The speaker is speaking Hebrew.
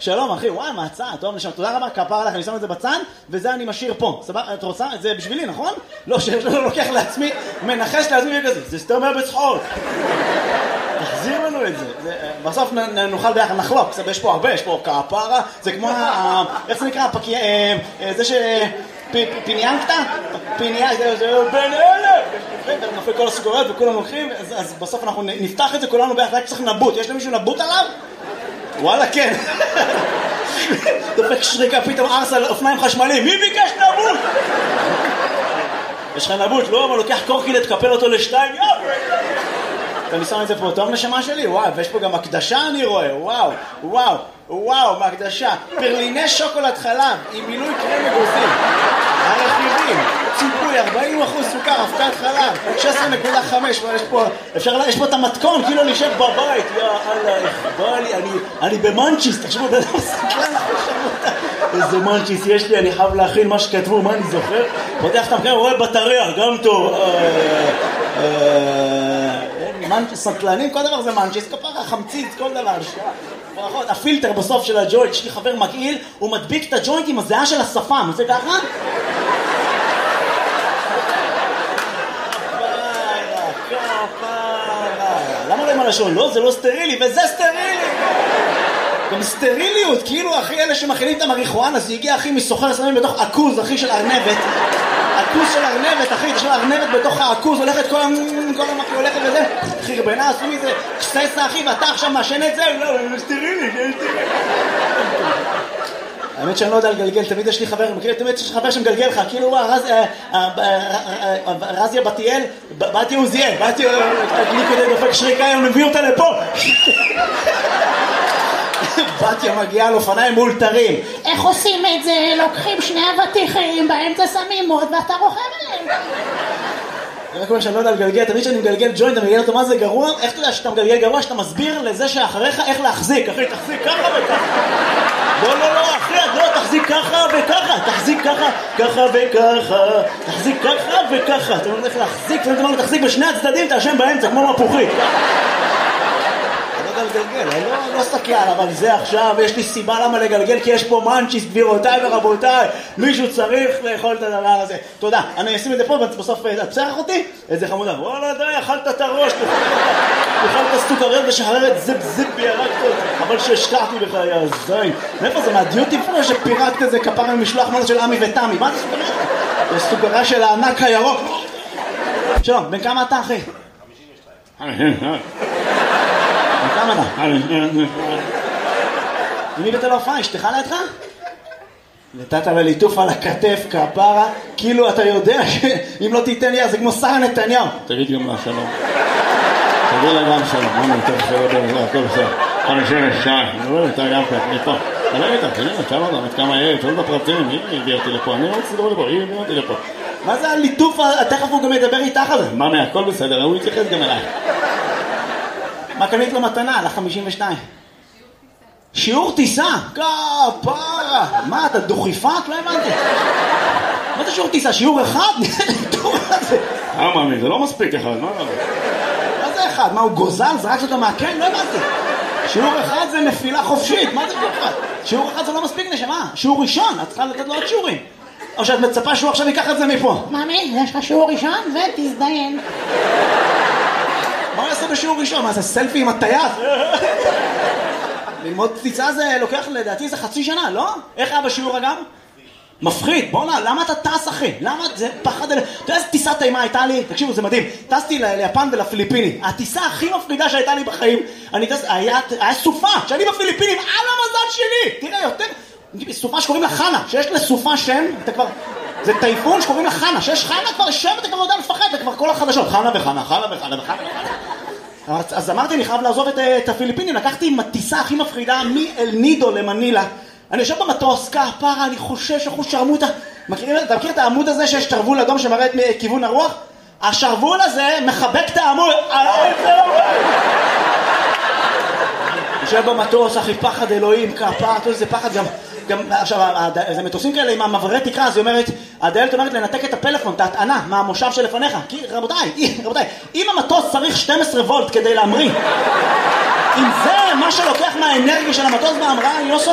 שלום אחי, וואי, מהצד, טוב, נשמע, תודה רבה, כפר לך, אני שם את זה בצד, וזה אני משאיר פה. סבבה, את רוצה? זה בשבילי, נכון? לא, שלא לוקח לעצמי, מנחש לעצמי וכזה, זה סתם אומר בצחוק. תחזיר לנו את זה. בסוף נוכל ביחד, נחלוק, יש פה הרבה, יש פה כפרה, זה כמו, איך זה נקרא? זה ש... פיניאנקטה? פיניאנקטה, זה בין אלה! נופל כל הסוכריות וכולם לוקחים, אז בסוף אנחנו נפתח את זה כולנו ביחד, רק צריך נבוט. יש למישהו נבוט עליו? וואלה, כן. דופק שריקה, פתאום ארס על אופניים חשמליים. מי ביקש נבוט? יש לך נבוט, לא? אבל לוקח קורקינט, תקפל אותו לשתיים. אני שם את זה פה טוב נשמה שלי, וואו, ויש פה גם הקדשה אני רואה, וואו, וואו, וואו, מהקדשה, פרליני שוקולד חלב, עם מילוי קרם אגוזים, הרכיבים, ציפוי, 40% סוכר, אבקת חלב, 16.5, יש פה את המתכון, כאילו נשב בבית, יא אללה, בא לי, אני במנצ'יס, תחשבו, איזה מנצ'יס יש לי, אני חייב להכין מה שכתבו, מה אני זוכר? פותח את המקרה, רואה בטריה, גם טוב, סטלנים, כל דבר זה מנצ'יס, כפרה, חמציץ, כל דבר, ברכות, הפילטר בסוף של הג'וינט, יש לי חבר מגעיל, הוא מדביק את הג'וינט עם הזיעה של השפם, זה ככה? למה לא עם הלשון? לא, זה לא סטרילי, וזה סטרילי! גם סטריליות, כאילו אחי אלה שמכינים את המריחואנה, זה הגיע אחי מסוחר סמים בתוך עכוז, אחי של ארנבת, עכוז של ארנבת, אחי, יש לו ארנבת בתוך העכוז, הולכת כל המקרה הולכת וזה, חרבנה, עשו מזה, קססה אחי, ואתה עכשיו מאשן את זה, לא, סטרילי, האמת שאני לא יודע לגלגל, תמיד יש לי חבר, תמיד יש לי חבר שמגלגל לך, כאילו רזיה בתיאל, באתי עוזיאל, באתי כדי דופק שריקה, הם מביאו אותה לפה. בתיה מגיעה על אופניים מאולתרים. איך עושים את זה? לוקחים שני אבטיחים, באמצע שמים מוד ואתה רוכב עליהם. רק אומר שאני לא יודע לגלגל, תמיד שאני מגלגל ג'וינט, אתה מגלגל אותו מה זה גרוע? איך אתה יודע שאתה מגלגל גרוע? שאתה מסביר לזה שאחריך איך להחזיק. אחי, תחזיק ככה וככה. לא, אחי, לא, תחזיק ככה וככה. תחזיק ככה, ככה וככה. תחזיק ככה וככה. אתה אומר איך להחזיק, ואתה אומר תחזיק בשני הצדדים, תאשם באמצע, כמו מפוחית. לגלגל, אני לא סתכל, אבל זה עכשיו, יש לי סיבה למה לגלגל, כי יש פה מנצ'יס, גבירותיי ורבותיי, מישהו צריך לאכול את הדבר הזה. תודה, אני אשים את זה פה, בסוף תצרח אותי, איזה חמודה, וואלה די, אכלת את הראש, תאכל את הסוכריות ושחררת זיפ בירקת, אבל שהשקעתי בך, יא זין. מאיפה זה, מהדיוטי פה שפירקת איזה כפר ממשלוח מנות של עמי ותמי, מה זה סוכריה? זה סוכריה של הענק הירוק. שלום, בן כמה אתה אחי? 52. כמה אתה? מי בתל ההופעה? אשתך לידך? נתת לליטוף על הכתף, כפרה, כאילו אתה יודע שאם לא תיתן לי, זה כמו שרה נתניהו. תגיד גם לה שלום. תגיד לה גם שלום. מה נתן שלום? הכל בסדר. 52. אני רואה, אתה גם כאן, אני פה. תגיד איתה, תגיד לה, תשאל אותה, את כמה יהיה, תשאל בפרטים, היא הביאה אותי לפה, אני רוצה לדבר לפה, היא הביאה אותי לפה. מה זה הליטוף? תכף הוא גם ידבר איתך על זה. מה, הכל בסדר, הוא יתייחס גם אליי. מה קנית לו מתנה? על ה-52. שיעור טיסה? כפרה. מה, אתה דוכיפת? לא הבנתי. מה זה שיעור טיסה? שיעור אחד? מאמי, זה לא מספיק אחד, מה זה אחד? מה, הוא גוזל? זרק אותו מהקן? לא הבנתי. שיעור אחד זה נפילה חופשית. מה זה שיעור אחד? שיעור אחד זה לא מספיק נשמה. שיעור ראשון, את צריכה לתת לו עוד שיעורים. או שאת מצפה שהוא עכשיו ייקח את זה מפה. מאמי, יש לך שיעור ראשון ותזדיין. מה הוא יעשה בשיעור ראשון? מה זה סלפי עם הטייס? ללמוד טיסה זה לוקח לדעתי זה חצי שנה, לא? איך היה בשיעור אגב? מפחיד, בוא נע, למה אתה טס אחי? למה זה פחד אתה יודע איזה טיסת טעימה הייתה לי? תקשיבו זה מדהים, טסתי ליפן ולפיליפינים, הטיסה הכי מפחידה שהייתה לי בחיים, היה סופה, שאני בפיליפינים, על המזל שלי! תראה יותר, סופה שקוראים לה חנה, שיש לסופה שם, אתה כבר... זה טייפון שקוראים לה חנה, שיש חנה כבר שם אתה כבר לא יודע לפחד, זה כבר כל החדשות, חנה וחנה, חנה וחנה וחנה וחנה. אז אמרתי, אני חייב לעזוב את הפיליפינים, לקחתי עם הטיסה הכי מפחידה מאל נידו למנילה. אני יושב במטוס, כפרה, אני חושש, אחוז שרמוטה. אתה מכיר את העמוד הזה שיש שרוול אדום שמראה את כיוון הרוח? השרוול הזה מחבק את העמוד. יושב במטוס, אחי, פחד אלוהים, כפרה, זה פחד גם, עכשיו, זה מטוסים כאלה עם המעברי תקרה, אז היא אומרת, הדיילת אומרת לנתק את הפלאפון, את ההטענה מהמושב שלפניך. כי רבותיי, אם המטוס צריך 12 וולט כדי להמריא, אם זה מה שלוקח מהאנרגיה של המטוס בהמראה, אני לא